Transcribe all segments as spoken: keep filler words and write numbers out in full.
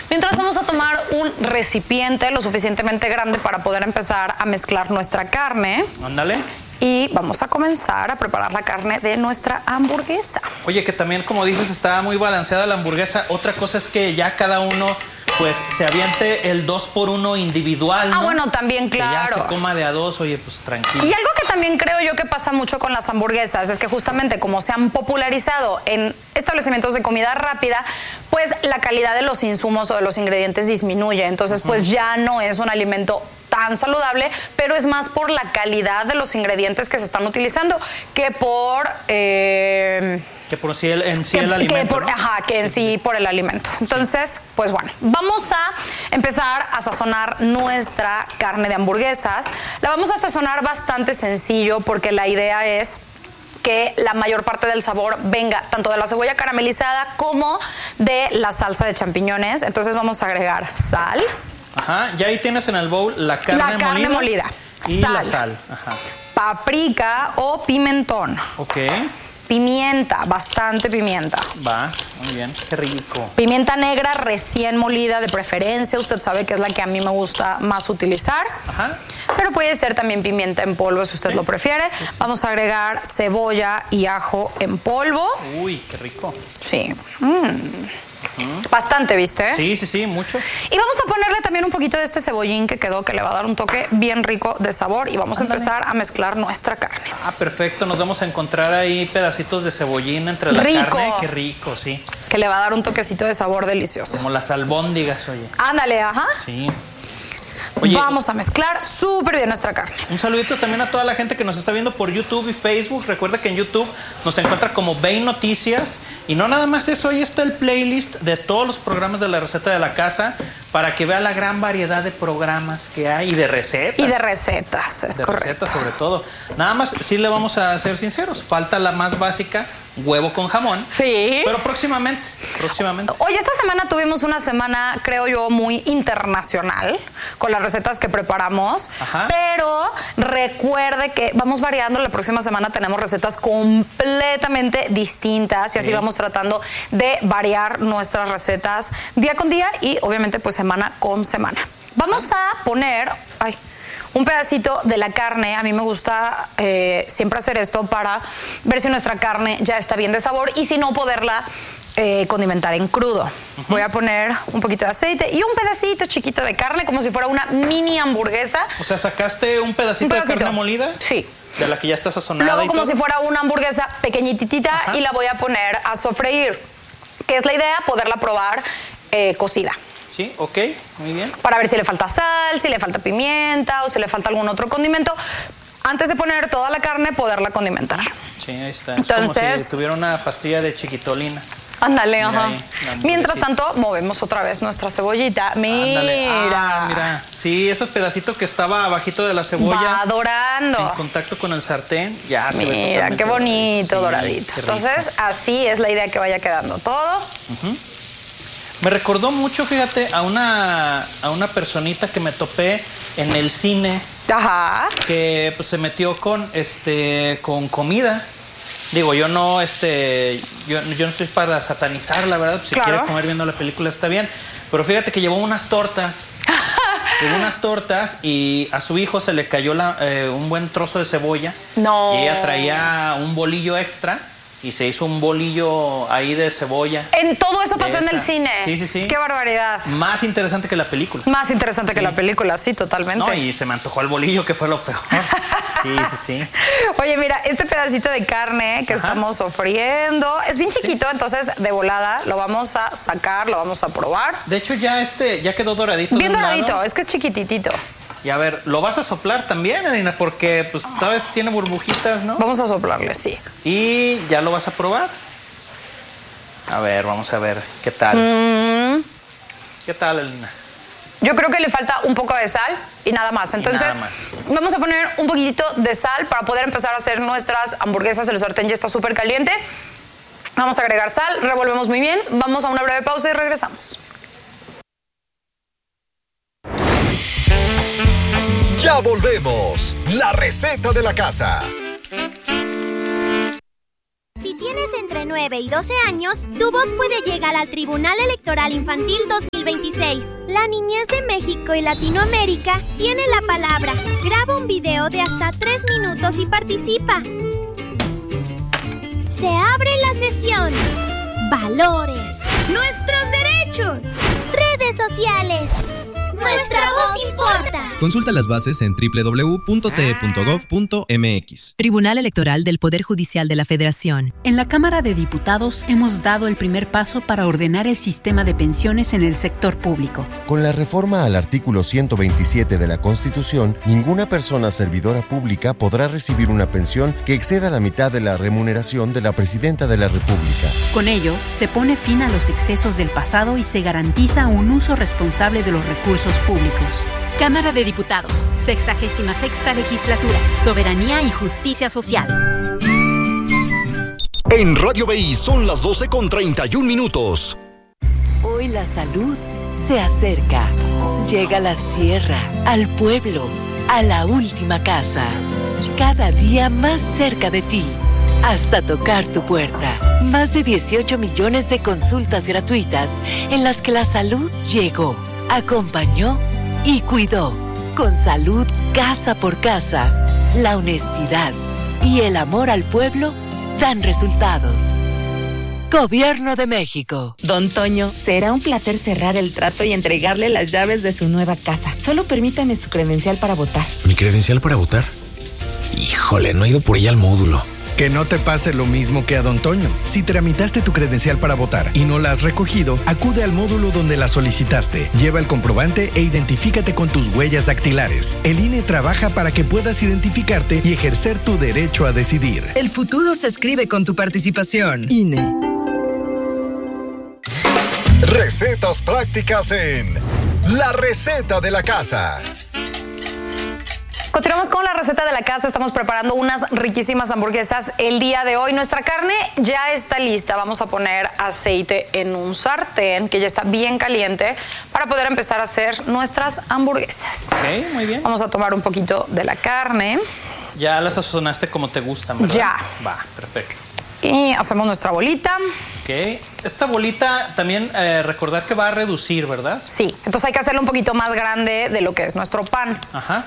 Mientras vamos a tomar un recipiente lo suficientemente grande para poder empezar a mezclar nuestra carne. Ándale. Y vamos a comenzar a preparar la carne de nuestra hamburguesa. Oye, que también, como dices, está muy balanceada la hamburguesa. Otra cosa es que ya cada uno, pues, se aviente el dos por uno individual, ¿no? Ah, bueno, también, claro. Que ya se coma de a dos, oye, pues, tranquilo. Y algo que también creo yo que pasa mucho con las hamburguesas es que justamente como se han popularizado en establecimientos de comida rápida, pues la calidad de los insumos o de los ingredientes disminuye. Entonces, pues, uh-huh. ya no es un alimento tan saludable, pero es más por la calidad de los ingredientes que se están utilizando que por... Eh, que por sí el, en sí que, el alimento, que por, ¿no? Ajá, que en sí por el alimento. Entonces, sí. pues bueno, vamos a empezar a sazonar nuestra carne de hamburguesas. La vamos a sazonar bastante sencillo porque la idea es que la mayor parte del sabor venga tanto de la cebolla caramelizada como de la salsa de champiñones. Entonces vamos a agregar sal. Ajá, ya ahí tienes en el bowl la carne molida. La carne molida. Y sal, la sal. Ajá. Paprika o pimentón. Ok. Pimienta, bastante pimienta. Va, muy bien, qué rico. Pimienta negra recién molida de preferencia. Usted sabe que es la que a mí me gusta más utilizar. Ajá. Pero puede ser también pimienta en polvo si usted sí. lo prefiere. Sí, sí. Vamos a agregar cebolla y ajo en polvo. Uy, qué rico. Sí. Mm. Uh-huh. Bastante, ¿viste? Sí, sí, sí, mucho. Y vamos a ponerle también un poquito de este cebollín que quedó, que le va a dar un toque bien rico de sabor. Y vamos Ándale. a empezar a mezclar nuestra carne. Ah, perfecto. Nos vamos a encontrar ahí pedacitos de cebollín entre la rico. carne. Qué rico, sí. Que le va a dar un toquecito de sabor delicioso. Como las albóndigas, oye. Ándale, ajá. Sí. Oye, vamos a mezclar súper bien nuestra carne. Un saludito también a toda la gente que nos está viendo por YouTube y Facebook. Recuerda que en YouTube nos encuentra como Bain Noticias. Y no nada más eso, ahí está el playlist de todos los programas de la receta de la casa para que vea la gran variedad de programas que hay y de recetas. Y de recetas, es de correcto. recetas sobre todo. Nada más, sí le vamos a ser sinceros, falta la más básica, huevo con jamón. Sí. Pero próximamente, próximamente. Oye, esta semana tuvimos una semana, creo yo, muy internacional con las recetas que preparamos. Ajá. Pero recuerde que vamos variando. La próxima semana tenemos recetas completamente distintas y así sí. vamos tratando de variar nuestras recetas día con día y obviamente pues semana con semana. Vamos a poner... Ay, un pedacito de la carne. A mí me gusta eh, siempre hacer esto para ver si nuestra carne ya está bien de sabor y si no, poderla eh, condimentar en crudo. Uh-huh. Voy a poner un poquito de aceite y un pedacito chiquito de carne, como si fuera una mini hamburguesa. O sea, ¿sacaste un pedacito, un pedacito. de carne molida? Sí. De la que ya está sazonada. Luego, y como todo. si fuera una hamburguesa pequeñitita Ajá. y la voy a poner a sofreír. Que es la idea, poderla probar eh, cocida. Sí, ok, muy bien. Para ver si le falta sal, si le falta pimienta o si le falta algún otro condimento. Antes de poner toda la carne, poderla condimentar. Sí, ahí está. Entonces, es como si tuviera una pastilla de chiquitolina. Ándale, ajá. Mientras tanto, movemos otra vez nuestra cebollita. Mira. Ah, mira. Sí, esos pedacitos que estaba abajito de la cebolla. Va dorando. En contacto con el sartén, ya se ve totalmente. Mira, qué bonito, sí, doradito. Qué Entonces, así es la idea que vaya quedando todo. Uh-huh. Me recordó mucho, fíjate, a una, a una personita que me topé en el cine. Ajá. Que pues, se metió con, este, con comida. Digo, yo no, este, yo, yo no estoy para satanizar, la verdad. Pues, si claro. quiere comer viendo la película está bien. Pero fíjate que llevó unas tortas. llevó unas tortas y a su hijo se le cayó la, eh, un buen trozo de cebolla. No. Y ella traía un bolillo extra. Y se hizo un bolillo ahí de cebolla. En todo eso pasó en el cine. Sí, sí, sí. Qué barbaridad. Más interesante que la película. Más interesante sí. que la película, sí, totalmente. No, y se me antojó el bolillo, que fue lo peor. Sí, sí, sí. Oye, mira, este pedacito de carne que Ajá. estamos sofriendo es bien chiquito, sí. entonces de volada lo vamos a sacar, lo vamos a probar. De hecho, ya este, ya quedó doradito. Bien de un doradito, lado. Es que es chiquititito. Y a ver, ¿lo vas a soplar también, Adina? Porque pues tal vez tiene burbujitas, ¿no? Vamos a soplarle, sí. Y ya lo vas a probar. A ver, vamos a ver qué tal. Mm. ¿Qué tal, Adina? Yo creo que le falta un poco de sal y nada más. Entonces, nada más. vamos a poner un poquitito de sal para poder empezar a hacer nuestras hamburguesas. El sartén ya está súper caliente. Vamos a agregar sal, revolvemos muy bien. Vamos a una breve pausa y regresamos. Ya volvemos. La receta de la casa. Si tienes entre nueve y doce años, tu voz puede llegar al Tribunal Electoral Infantil dos mil veintiséis. La niñez de México y Latinoamérica tiene la palabra. Graba un video de hasta tres minutos y participa. Se abre la sesión. Valores. Nuestros derechos. Redes sociales. Nuestra voz importa. Consulta las bases en doble u doble u doble u punto t e punto gov punto m x. Tribunal Electoral del Poder Judicial de la Federación. En la Cámara de Diputados hemos dado el primer paso para ordenar el sistema de pensiones en el sector público. Con la reforma al artículo ciento veintisiete de la Constitución, ninguna persona servidora pública podrá recibir una pensión que exceda la mitad de la remuneración de la Presidenta de la República. Con ello, se pone fin a los excesos del pasado y se garantiza un uso responsable de los recursos públicos. Cámara de Diputados, sexagésima sexta legislatura, soberanía y justicia social. En Radio B I son las doce con treinta y un minutos. Hoy la salud se acerca. Llega a la sierra, al pueblo, a la última casa. Cada día más cerca de ti, hasta tocar tu puerta. Más de dieciocho millones de consultas gratuitas en las que la salud llegó, acompañó y cuidó. Con salud casa por casa, la honestidad y el amor al pueblo dan resultados. Gobierno de México. Don Toño, será un placer cerrar el trato y entregarle las llaves de su nueva casa. Solo permítame su credencial para votar. ¿Mi credencial para votar? Híjole, no he ido por ella al módulo. Que no te pase lo mismo que a Don Toño. Si tramitaste tu credencial para votar y no la has recogido, acude al módulo donde la solicitaste. Lleva el comprobante e identifícate con tus huellas dactilares. El I N E trabaja para que puedas identificarte y ejercer tu derecho a decidir. El futuro se escribe con tu participación. I N E. Recetas prácticas en La Receta de la Casa. Continuamos con la receta de la casa. Estamos preparando unas riquísimas hamburguesas el día de hoy. Nuestra carne ya está lista. Vamos a poner aceite en un sartén que ya está bien caliente para poder empezar a hacer nuestras hamburguesas. Ok, muy bien. Vamos a tomar un poquito de la carne. Ya las sazonaste como te gustan, ¿verdad? Ya. Va, perfecto. Y hacemos nuestra bolita. Ok. Esta bolita también eh, recordar que va a reducir, ¿verdad? Sí. Entonces hay que hacerla un poquito más grande de lo que es nuestro pan. Ajá.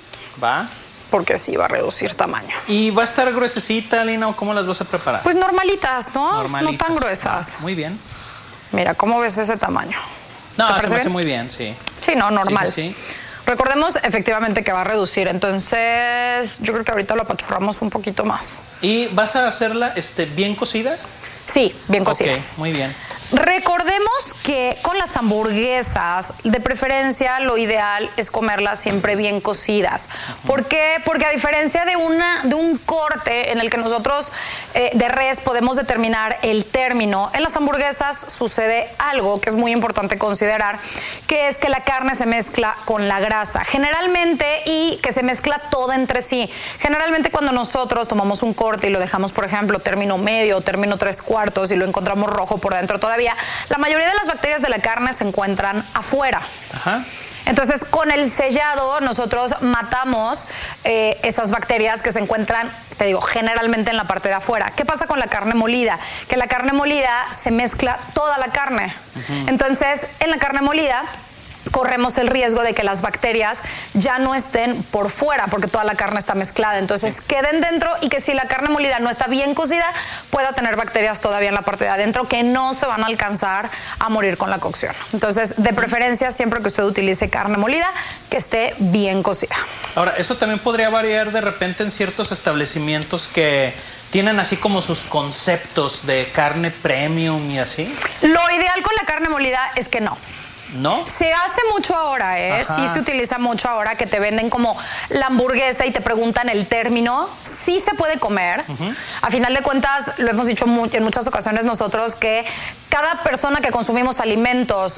Va. Porque sí va a reducir tamaño. ¿Y va a estar gruesecita, Lina, o cómo las vas a preparar? Pues normalitas, ¿no? Normalitas. No tan gruesas. Ah, muy bien. Mira, ¿cómo ves ese tamaño? No, ¿Te se parece me hace bien? muy bien, sí. Sí, no, normal. Sí, sí, sí. Recordemos efectivamente que va a reducir, entonces yo creo que ahorita lo apachurramos un poquito más. ¿Y vas a hacerla este, bien cocida? Sí, bien cocida. Ok, muy bien. Recordemos que con las hamburguesas, de preferencia, lo ideal es comerlas siempre bien cocidas. ¿Por qué? Porque a diferencia de, una, de un corte en el que nosotros eh, de res podemos determinar el término, en las hamburguesas sucede algo que es muy importante considerar, que es que la carne se mezcla con la grasa, generalmente, y que se mezcla toda entre sí. Generalmente cuando nosotros tomamos un corte y lo dejamos, por ejemplo, término medio o término tres cuartos y lo encontramos rojo por dentro todavía, la mayoría de las bacterias de la carne se encuentran afuera. Ajá. Entonces, con el sellado, nosotros matamos eh, esas bacterias que se encuentran, te digo, generalmente en la parte de afuera. ¿Qué pasa con la carne molida? Que la carne molida se mezcla toda la carne. Uh-huh. Entonces, en la carne molida corremos el riesgo de que las bacterias ya no estén por fuera, porque toda la carne está mezclada. Entonces, queden dentro, y que si la carne molida no está bien cocida, pueda tener bacterias todavía en la parte de adentro que no se van a alcanzar a morir con la cocción. Entonces, de preferencia, siempre que usted utilice carne molida, que esté bien cocida. Ahora, eso también podría variar de repente en ciertos establecimientos que tienen así como sus conceptos de carne premium y así. Lo ideal con la carne molida es que no. ¿No? Se hace mucho ahora, ¿eh? Ajá. Sí se utiliza mucho ahora, que te venden como la hamburguesa y te preguntan el término. Sí se puede comer. Uh-huh. A final de cuentas, lo hemos dicho mu- en muchas ocasiones nosotros, que cada persona que consumimos alimentos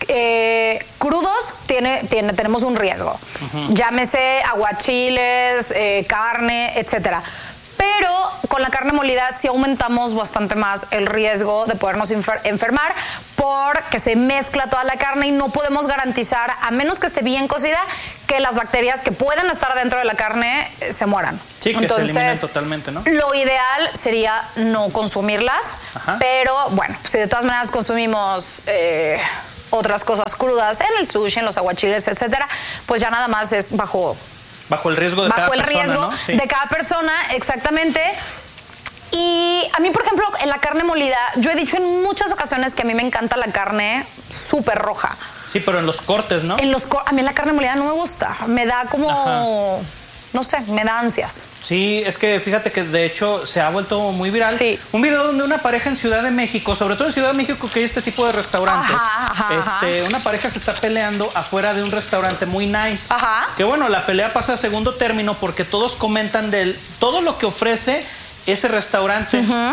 eh, crudos tiene, tiene, tenemos un riesgo. Uh-huh. Llámese aguachiles, eh, carne, etcétera. Pero con la carne molida sí aumentamos bastante más el riesgo de podernos enfer- enfermar porque se mezcla toda la carne y no podemos garantizar, a menos que esté bien cocida, que las bacterias que puedan estar dentro de la carne eh, se mueran. Sí, que Entonces, se eliminen totalmente, ¿no? Lo ideal sería no consumirlas, Ajá. pero bueno, si de todas maneras consumimos eh, otras cosas crudas en el sushi, en los aguachiles, etcétera, pues ya nada más es bajo... Bajo el riesgo de bajo cada el persona, riesgo ¿no? Sí. de cada persona, exactamente. Y a mí, por ejemplo, en la carne molida, yo he dicho en muchas ocasiones que a mí me encanta la carne súper roja. Sí, pero en los cortes, ¿no? En los cor- a mí la carne molida no me gusta. Me da como, Ajá. no sé, me da ansias. Sí, es que fíjate que de hecho se ha vuelto muy viral. Sí. Un video donde una pareja en Ciudad de México, sobre todo en Ciudad de México que hay este tipo de restaurantes, Ajá, ajá, este, ajá. una pareja se está peleando afuera de un restaurante muy nice. Ajá. Que bueno, la pelea pasa a segundo término porque todos comentan del todo lo que ofrece ese restaurante, Uh-huh.